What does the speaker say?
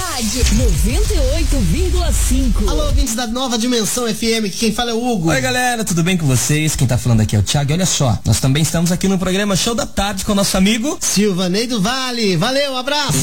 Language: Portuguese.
Rádio 98,5. Alô, ouvintes da Nova Dimensão FM, que quem fala é o Hugo. Oi, galera, tudo bem com vocês? Quem tá falando aqui é o Thiago. E olha só, nós também estamos aqui no programa Show da Tarde com o nosso amigo Silvanei do Vale. Valeu, abraço.